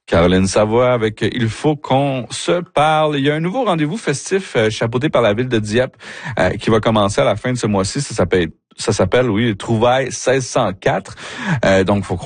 Caroline Savoie avec Il faut qu'on se parle. Il y a un nouveau rendez-vous festif chapeauté par la ville de Dieppe qui va commencer à la fin de ce mois-ci. Ça s'appelle, oui, Trouvailles 1604. Donc, faut